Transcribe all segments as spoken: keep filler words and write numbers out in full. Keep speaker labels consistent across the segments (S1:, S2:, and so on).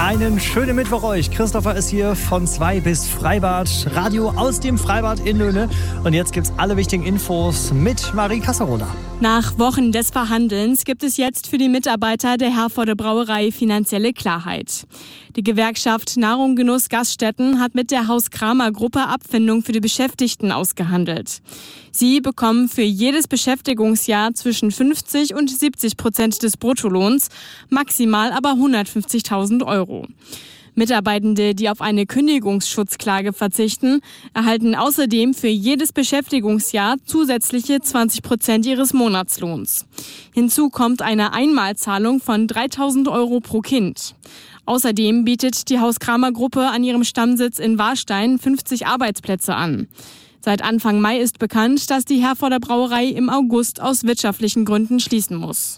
S1: Einen schönen Mittwoch euch. Christopher ist hier von zwei bis Freibad. Radio aus dem Freibad in Löhne. Und jetzt gibt's alle wichtigen Infos mit Marie Casserola.
S2: Nach Wochen des Verhandelns gibt es jetzt für die Mitarbeiter der Herforder Brauerei finanzielle Klarheit. Die Gewerkschaft Nahrung, Genuss, Gaststätten hat mit der Haus-Kramer-Gruppe Abfindung für die Beschäftigten ausgehandelt. Sie bekommen für jedes Beschäftigungsjahr zwischen fünfzig und siebzig Prozent des Bruttolohns, maximal aber hundertfünfzigtausend Euro. Mitarbeitende, die auf eine Kündigungsschutzklage verzichten, erhalten außerdem für jedes Beschäftigungsjahr zusätzliche zwanzig Prozent ihres Monatslohns. Hinzu kommt eine Einmalzahlung von dreitausend Euro pro Kind. Außerdem bietet die Haus-Kramer-Gruppe an ihrem Stammsitz in Warstein fünfzig Arbeitsplätze an. Seit Anfang Mai ist bekannt, dass die Herforder Brauerei im August aus wirtschaftlichen Gründen schließen muss.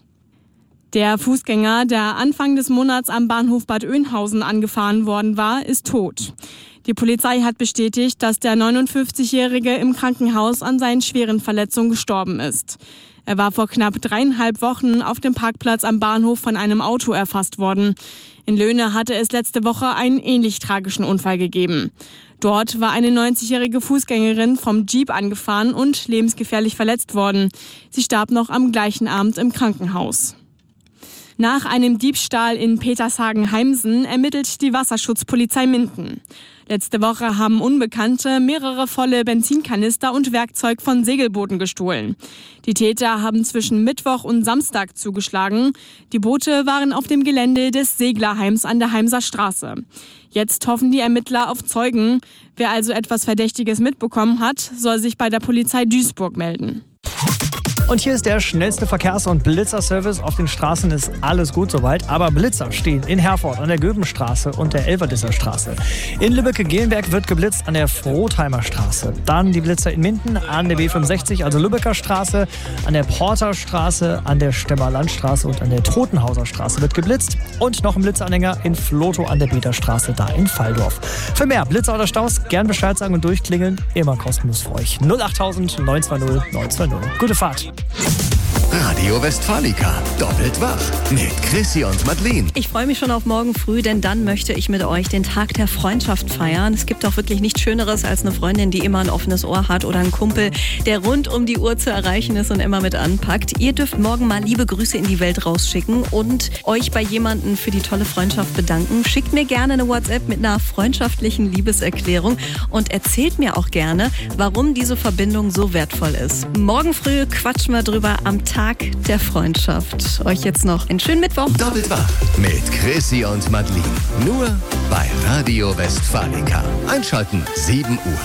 S2: Der Fußgänger, der Anfang des Monats am Bahnhof Bad Oeynhausen angefahren worden war, ist tot. Die Polizei hat bestätigt, dass der neunundfünfzigjährige im Krankenhaus an seinen schweren Verletzungen gestorben ist. Er war vor knapp dreieinhalb Wochen auf dem Parkplatz am Bahnhof von einem Auto erfasst worden. In Löhne hatte es letzte Woche einen ähnlich tragischen Unfall gegeben. Dort war eine neunzigjährige Fußgängerin vom Jeep angefahren und lebensgefährlich verletzt worden. Sie starb noch am gleichen Abend im Krankenhaus. Nach einem Diebstahl in Petershagen-Heimsen ermittelt die Wasserschutzpolizei Minden. Letzte Woche haben Unbekannte mehrere volle Benzinkanister und Werkzeug von Segelbooten gestohlen. Die Täter haben zwischen Mittwoch und Samstag zugeschlagen. Die Boote waren auf dem Gelände des Seglerheims an der Heimser Straße. Jetzt hoffen die Ermittler auf Zeugen. Wer also etwas Verdächtiges mitbekommen hat, soll sich bei der Polizei Duisburg melden.
S1: Und hier ist der schnellste Verkehrs- und Blitzerservice. Auf den Straßen ist alles gut soweit, aber Blitzer stehen in Herford an der Göbenstraße und der Elverdisser Straße. In Lübbecke-Gelnberg wird geblitzt an der Frotheimer Straße. Dann die Blitzer in Minden an der B fünfundsechzig, also Lübecker Straße, an der Porterstraße, an der Stemmer Landstraße und an der Totenhauser Straße wird geblitzt. Und noch ein Blitzanhänger in Flotow an der Beterstraße, da in Valldorf. Für mehr Blitzer oder Staus gern Bescheid sagen und durchklingeln. Immer kostenlos für euch. null achttausend neun zwei null neun zwei null. Gute Fahrt.
S3: Radio Westfalica, doppelt wach mit Chrissy und Madeleine.
S4: Ich freue mich schon auf morgen früh, denn dann möchte ich mit euch den Tag der Freundschaft feiern. Es gibt auch wirklich nichts Schöneres als eine Freundin, die immer ein offenes Ohr hat oder einen Kumpel, der rund um die Uhr zu erreichen ist und immer mit anpackt. Ihr dürft morgen mal liebe Grüße in die Welt rausschicken und euch bei jemandem für die tolle Freundschaft bedanken. Schickt mir gerne eine WhatsApp mit einer freundschaftlichen Liebeserklärung und erzählt mir auch gerne, warum diese Verbindung so wertvoll ist. Morgen früh quatschen wir drüber am Tag der Freundschaft. Euch jetzt noch einen schönen Mittwoch.
S3: Doppelt wach mit Chrissy und Madeleine. Nur bei Radio Westfalica. Einschalten sieben Uhr.